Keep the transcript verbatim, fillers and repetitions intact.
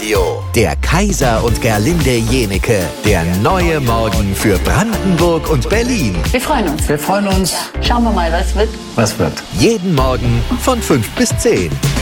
Radio. Der Kaiser und Gerlinde Jenike. Der neue Morgen für Brandenburg und Berlin. Wir freuen uns. Wir freuen uns. Schauen wir mal, was wird. Was wird? Jeden Morgen von fünf bis zehn.